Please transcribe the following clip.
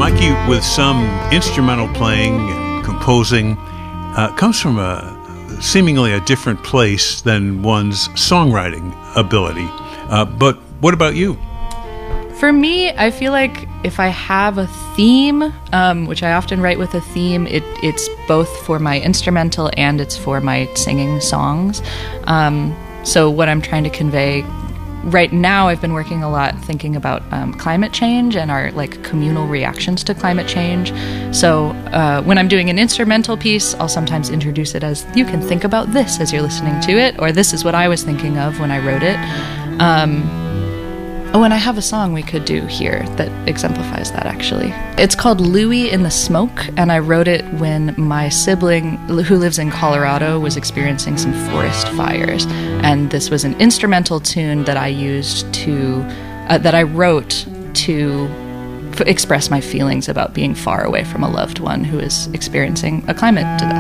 Mikey, with some instrumental playing and composing, comes from seemingly a different place than one's songwriting ability. But what about you? For me, I feel like if I have a theme, which I often write with a theme, it's both for my instrumental and it's for my singing songs. So what I'm trying to convey right now, I've been working a lot thinking about climate change and our communal reactions to climate change. So when I'm doing an instrumental piece, I'll sometimes introduce it as, you can think about this as you're listening to it, or this is what I was thinking of when I wrote it. And I have a song we could do here that exemplifies that, actually. It's called Louie in the Smoke, and I wrote it when my sibling, who lives in Colorado, was experiencing some forest fires. And this was an instrumental tune that I used that I wrote to express my feelings about being far away from a loved one who is experiencing a climate disaster.